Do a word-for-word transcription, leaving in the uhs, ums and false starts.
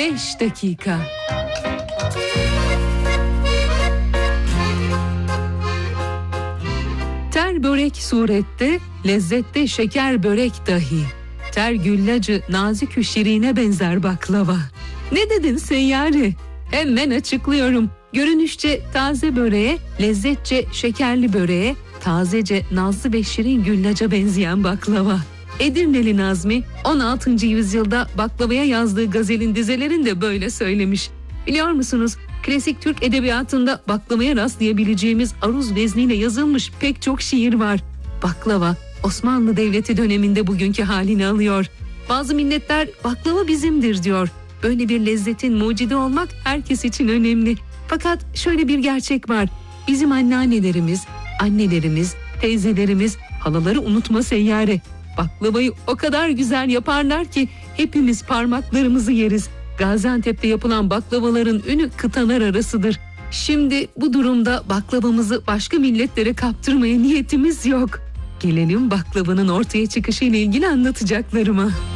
beş dakika. Ter börek surette, lezzette şeker börek dahi. Ter güllacı nazik şirine benzer baklava. Ne dedin seyyare? Hemen açıklıyorum. Görünüşçe taze böreğe, lezzetçe şekerli böreğe, tazece nazlı ve şirin güllaca benzeyen baklava. Edirneli Nazmi on altıncı yüzyılda baklavaya yazdığı gazelin dizelerinde böyle söylemiş. Biliyor musunuz? Klasik Türk edebiyatında baklavaya rastlayabileceğimiz aruz vezniyle yazılmış pek çok şiir var. Baklava Osmanlı Devleti döneminde bugünkü halini alıyor. Bazı milletler baklava bizimdir diyor. Böyle bir lezzetin mucidi olmak herkes için önemli. Fakat şöyle bir gerçek var. Bizim anneannelerimiz, annelerimiz, teyzelerimiz, halaları unutma seyyare. Baklavayı o kadar güzel yaparlar ki hepimiz parmaklarımızı yeriz. Gaziantep'te yapılan baklavaların ünü kıtalar arasıdır. Şimdi bu durumda baklavamızı başka milletlere kaptırmaya niyetimiz yok. Gelelim baklavanın ortaya çıkışı ile ilgili anlatacaklarıma.